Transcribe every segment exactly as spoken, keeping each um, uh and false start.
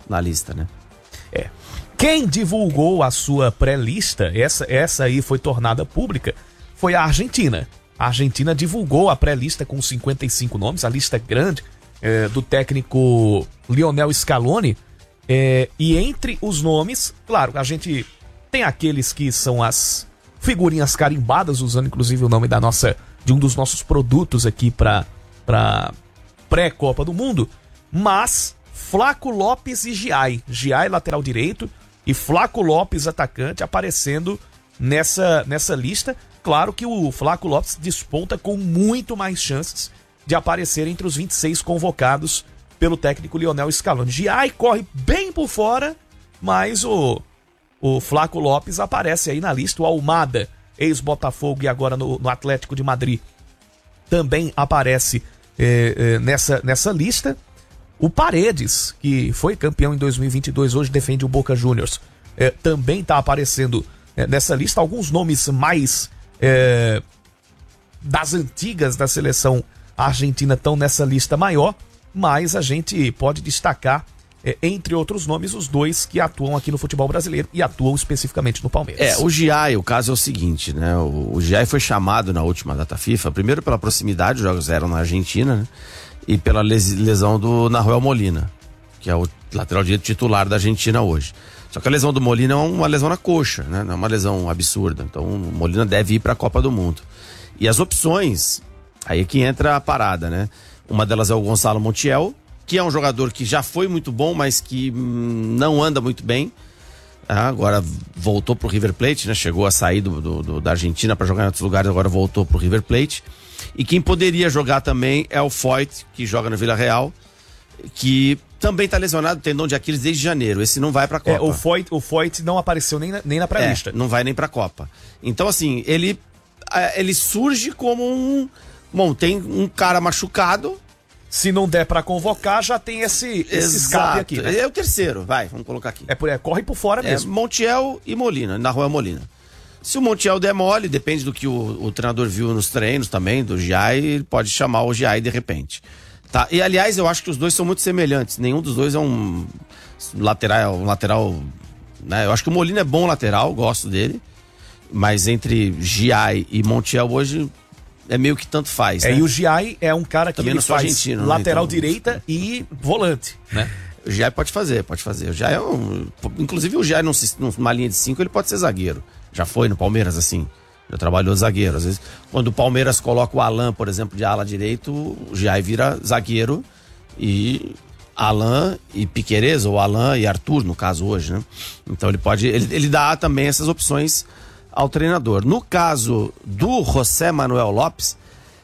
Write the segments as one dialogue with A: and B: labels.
A: na lista, né?
B: É. Quem divulgou a sua pré-lista, essa, essa aí foi tornada pública, foi a Argentina. A Argentina divulgou a pré-lista com cinquenta e cinco nomes, a lista grande é, do técnico Lionel Scaloni. É, e entre os nomes, claro, a gente tem aqueles que são as figurinhas carimbadas, usando inclusive o nome da nossa, de um dos nossos produtos aqui para para pré-Copa do Mundo, mas Flaco Lopes e Giai, Giai lateral direito e Flaco Lopes atacante aparecendo nessa, nessa lista. Claro que o Flaco Lopes desponta com muito mais chances de aparecer entre os vinte e seis convocados pelo técnico Lionel Scaloni. Giai corre bem por fora, mas o, o Flaco Lopes aparece aí na lista. O Almada, ex-Botafogo e agora no, no Atlético de Madrid, também aparece é, é, nessa, nessa lista. O Paredes, que foi campeão em dois mil e vinte e dois, hoje defende o Boca Juniors, é, também está aparecendo é, nessa lista. Alguns nomes mais é, das antigas da seleção argentina estão nessa lista maior, mas a gente pode destacar, é, entre outros nomes, os dois que atuam aqui no futebol brasileiro e atuam especificamente no Palmeiras.
A: É, o Giai, o caso é o seguinte, né? O, o Giai foi chamado na última data FIFA, primeiro pela proximidade, os jogos eram na Argentina, né? E pela lesão do Nahuel Molina, que é o lateral direito titular da Argentina hoje. Só que a lesão do Molina é uma lesão na coxa, né? Não é uma lesão absurda. Então o Molina deve ir para a Copa do Mundo. E as opções, aí é que entra a parada, né? Uma delas é o Gonçalo Montiel, que é um jogador que já foi muito bom, mas que hum, não anda muito bem. Ah, agora voltou pro River Plate, né? Chegou a sair do, do, do, da Argentina para jogar em outros lugares, agora voltou pro River Plate. E quem poderia jogar também é o Foyt, que joga no Vila Real, que também tá lesionado, tendão de Aquiles desde janeiro. Esse não vai pra Copa.
B: É, o Foyt, o Foyt não apareceu nem na, nem na pré-lista.
A: É, não vai nem pra Copa. Então, assim, ele, ele surge como um... Bom, tem um cara machucado.
B: Se não der pra convocar, já tem esse, esse escape aqui, né?
A: É o terceiro, vai, vamos colocar aqui.
B: É, por, é corre por fora
A: é,
B: mesmo.
A: Montiel e Molina, Nahuel Molina. Se o Montiel der mole, depende do que o, o treinador viu nos treinos também, do Giai, ele pode chamar o Giai de repente. Tá? E aliás, eu acho que os dois são muito semelhantes. Nenhum dos dois é um lateral, um lateral, né? Eu acho que o Molina é bom lateral, gosto dele. Mas entre Giai e Montiel hoje é meio que tanto faz.
B: É,
A: né?
B: E o Giai é um cara que
A: também
B: ele
A: não sou
B: faz
A: argentino,
B: lateral
A: né? Então...
B: direita e volante, né?
A: O Giai pode fazer, pode fazer. O Giai é um... Inclusive o Giai numa linha de cinco ele pode ser zagueiro. Já foi no Palmeiras, assim. Já trabalhou zagueiro. Às vezes, quando o Palmeiras coloca o Alan, por exemplo, de ala direito, o Giai vira zagueiro e Alan e Piquerez, ou Alan e Arthur, no caso hoje, né? Então ele pode... Ele, ele dá também essas opções ao treinador. No caso do José Manuel Lopes,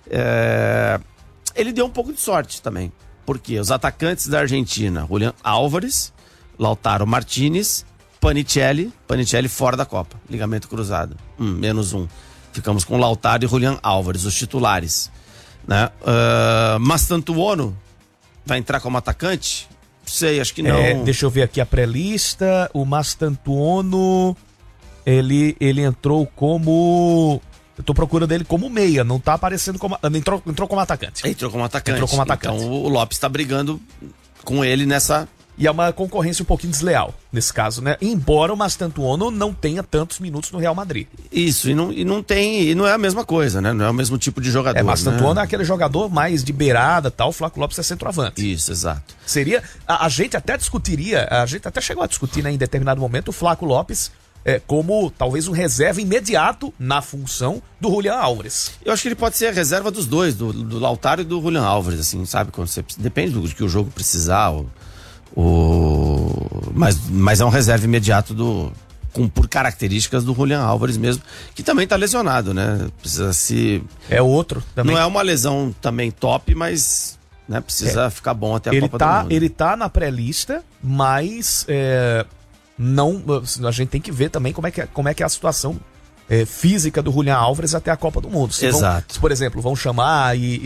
A: é... ele deu um pouco de sorte também. Porque os atacantes da Argentina, Julián Álvares, Lautaro Martínez, Panicelli, Panicelli fora da Copa, ligamento cruzado, hum, menos um. Ficamos com Lautaro e Julián Álvares, os titulares, né? Uh, Mastantuono vai entrar como atacante? Não sei, acho que não.
B: É, deixa eu ver aqui a pré-lista. O Mastantuono, ele, ele entrou como... Eu tô procurando ele como meia, não tá aparecendo como... Entrou, entrou como atacante.
A: Entrou como atacante.
B: Entrou como atacante.
A: Então o Lopes tá brigando com ele nessa...
B: E é uma concorrência um pouquinho desleal, nesse caso, né? Embora o Mastantuono não tenha tantos minutos no Real Madrid.
A: Isso, e não, e não tem... E não é a mesma coisa, né? Não é o mesmo tipo de jogador,
B: É, Mastantuono
A: né?
B: é aquele jogador mais de beirada, tal. O Flaco Lopes é centroavante.
A: Isso, exato.
B: Seria... A, a gente até discutiria, a gente até chegou a discutir, né, em determinado momento, o Flaco Lopes é, como talvez um reserva imediato na função do Julián Álvares.
A: Eu acho que ele pode ser a reserva dos dois, do, do Lautaro e do Julián Álvares, assim, sabe? Quando você, depende do que o jogo precisar, ou... O... Mas, mas é um reserva imediato do, com, por características do Julián Álvares mesmo, que também tá lesionado, né? Precisa se...
B: É outro também.
A: Não é uma lesão também top, mas né, precisa é. ficar bom até a
B: ele
A: Copa
B: tá,
A: do Mundo.
B: Ele tá na pré-lista, mas é, não, a gente tem que ver também como é que é, como é, que é a situação é, física do Julián Álvares até a Copa do Mundo. Se
A: Exato.
B: Vão, se, por exemplo, vão chamar e